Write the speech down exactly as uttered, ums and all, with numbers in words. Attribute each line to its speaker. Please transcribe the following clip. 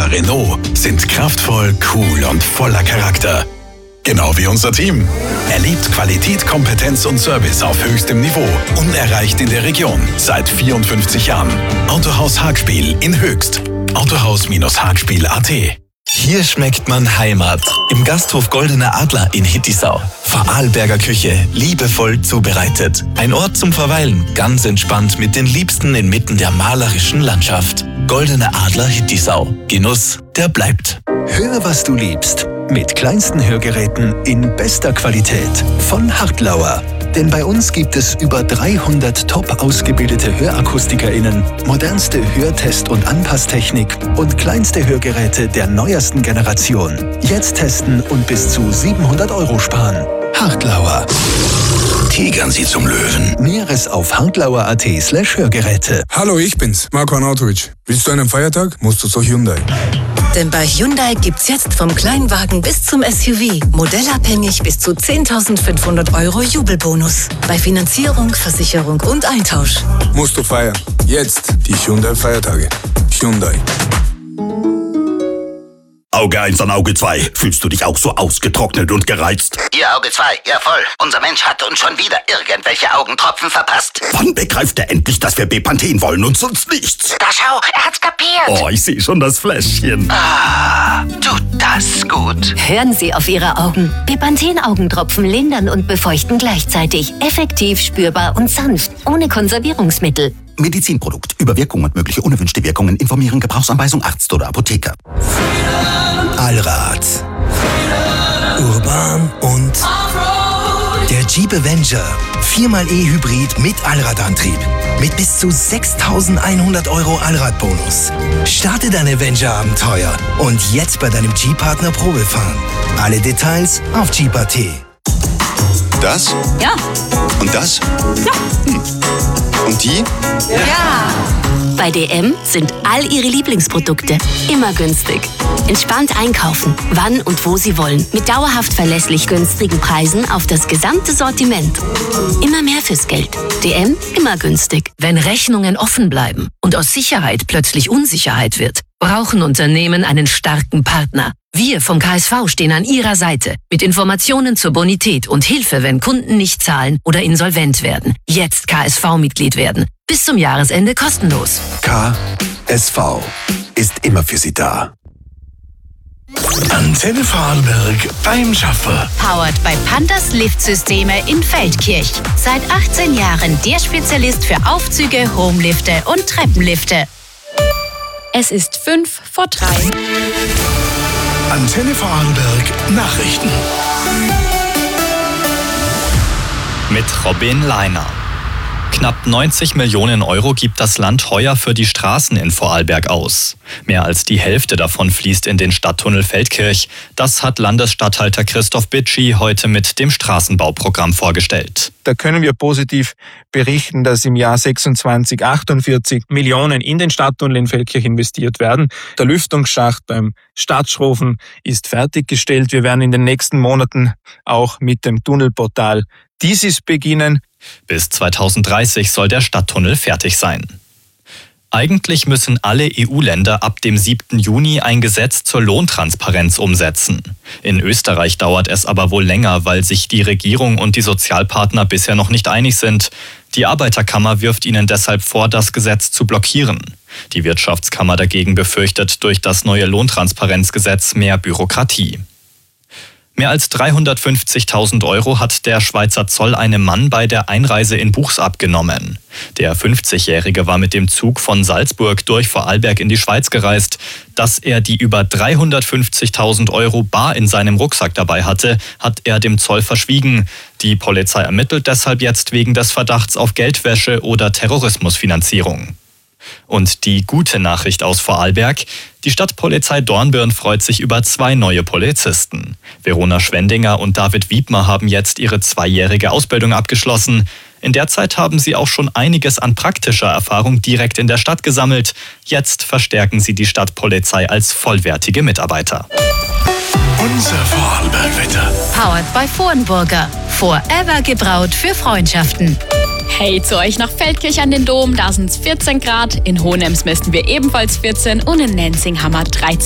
Speaker 1: oder Renault sind kraftvoll, cool und voller Charakter. Genau wie unser Team. Erlebt Qualität, Kompetenz und Service auf höchstem Niveau. Unerreicht in der Region seit vierundfünfzig Jahren. Autohaus Hagspiel in Höchst. Autohaus-Hagspiel punkt at.
Speaker 2: Hier schmeckt man Heimat. Im Gasthof Goldener Adler in Hittisau. Vorarlberger Küche, liebevoll zubereitet. Ein Ort zum Verweilen, ganz entspannt mit den Liebsten inmitten der malerischen Landschaft. Goldener Adler Hittisau. Genuss, der bleibt.
Speaker 3: Hör, was du liebst. Mit kleinsten Hörgeräten in bester Qualität von Hartlauer. Denn bei uns gibt es über dreihundert top ausgebildete HörakustikerInnen, modernste Hörtest- und Anpasstechnik und kleinste Hörgeräte der neuesten Generation. Jetzt testen und bis zu siebenhundert Euro sparen. Hartlauer.
Speaker 1: Tigern Sie zum Löwen.
Speaker 3: Näheres auf hartlauer punkt at slash Hörgeräte.
Speaker 4: Hallo, ich bin's, Marco Arnautovic. Willst du einen Feiertag? Musst du zu Hyundai.
Speaker 5: Denn bei Hyundai gibt's jetzt vom Kleinwagen bis zum S U V modellabhängig bis zu zehntausendfünfhundert Euro Jubelbonus. Bei Finanzierung, Versicherung und Eintausch.
Speaker 4: Musst du feiern. Jetzt die Hyundai-Feiertage. Hyundai.
Speaker 6: Auge eins an Auge zwei. Fühlst du dich auch so ausgetrocknet und gereizt?
Speaker 7: Ihr Auge zwei, ja voll. Unser Mensch hat uns schon wieder irgendwelche Augentropfen verpasst.
Speaker 6: Wann begreift er endlich, dass wir Bepanthen wollen und sonst nichts?
Speaker 7: Da schau, er hat's kapiert.
Speaker 6: Oh, ich sehe schon das Fläschchen.
Speaker 7: Ah, tut das gut.
Speaker 8: Hören Sie auf Ihre Augen. Bepanthen-Augentropfen lindern und befeuchten gleichzeitig. Effektiv, spürbar und sanft. Ohne Konservierungsmittel.
Speaker 6: Medizinprodukt. Über Wirkung und mögliche unerwünschte Wirkungen informieren. Gebrauchsanweisung Arzt oder Apotheker.
Speaker 3: Allrad. Urban und der Jeep Avenger. viermal E-Hybrid mit Allradantrieb. Mit bis zu sechstausendeinhundert Euro Allradbonus. Starte dein Avenger-Abenteuer und jetzt bei deinem Jeep-Partner Probe fahren. Alle Details auf Jeep punkt at.
Speaker 9: Das?
Speaker 8: Ja.
Speaker 9: Und das?
Speaker 8: Ja.
Speaker 9: Hm. Und die?
Speaker 8: Ja. Bei D M sind all Ihre Lieblingsprodukte immer günstig. Entspannt einkaufen, wann und wo Sie wollen. Mit dauerhaft verlässlich günstigen Preisen auf das gesamte Sortiment. Immer mehr fürs Geld. D M, immer günstig.
Speaker 5: Wenn Rechnungen offen bleiben und aus Sicherheit plötzlich Unsicherheit wird, brauchen Unternehmen einen starken Partner. Wir vom K S V stehen an Ihrer Seite mit Informationen zur Bonität und Hilfe, wenn Kunden nicht zahlen oder insolvent werden. Jetzt K S V-Mitglied werden. Bis zum Jahresende kostenlos.
Speaker 3: K S V ist immer für Sie da.
Speaker 1: Antenne Vorarlberg beim Schaffer.
Speaker 10: Powered by Pandas Liftsysteme in Feldkirch. Seit achtzehn Jahren der Spezialist für Aufzüge, Homelifte und Treppenlifte. Es ist fünf vor drei.
Speaker 1: Antenne Vorarlberg Nachrichten.
Speaker 11: Mit Robin Leiner. Knapp neunzig Millionen Euro gibt das Land heuer für die Straßen in Vorarlberg aus. Mehr als die Hälfte davon fließt in den Stadttunnel Feldkirch. Das hat Landesstatthalter Christoph Bitschi heute mit dem Straßenbauprogramm vorgestellt.
Speaker 12: Da können wir positiv berichten, dass im Jahr sechsundzwanzig achtundvierzig Millionen in den Stadttunnel in Feldkirch investiert werden. Der Lüftungsschacht beim Stadtschrofen ist fertiggestellt. Wir werden in den nächsten Monaten auch mit dem Tunnelportal Dieses beginnen.
Speaker 11: Bis zweitausenddreißig soll der Stadttunnel fertig sein. Eigentlich müssen alle E U-Länder ab dem siebten Juni ein Gesetz zur Lohntransparenz umsetzen. In Österreich dauert es aber wohl länger, weil sich die Regierung und die Sozialpartner bisher noch nicht einig sind. Die Arbeiterkammer wirft ihnen deshalb vor, das Gesetz zu blockieren. Die Wirtschaftskammer dagegen befürchtet durch das neue Lohntransparenzgesetz mehr Bürokratie. Mehr als dreihundertfünfzigtausend Euro hat der Schweizer Zoll einem Mann bei der Einreise in Buchs abgenommen. Der fünfzigjährige war mit dem Zug von Salzburg durch Vorarlberg in die Schweiz gereist. Dass er die über dreihundertfünfzigtausend Euro bar in seinem Rucksack dabei hatte, hat er dem Zoll verschwiegen. Die Polizei ermittelt deshalb jetzt wegen des Verdachts auf Geldwäsche oder Terrorismusfinanzierung. Und die gute Nachricht aus Vorarlberg: Die Stadtpolizei Dornbirn freut sich über zwei neue Polizisten. Verona Schwendinger und David Wiedmer haben jetzt ihre zweijährige Ausbildung abgeschlossen. In der Zeit haben sie auch schon einiges an praktischer Erfahrung direkt in der Stadt gesammelt. Jetzt verstärken sie die Stadtpolizei als vollwertige Mitarbeiter.
Speaker 1: Unser Vorarlberg-Wetter.
Speaker 10: Powered by Vorenburger. Forever gebraut für Freundschaften.
Speaker 13: Hey, zu euch nach Feldkirch an den Dom, da sind es vierzehn Grad. In Hohenems messen wir ebenfalls vierzehn und in Nenzing haben wir dreizehn.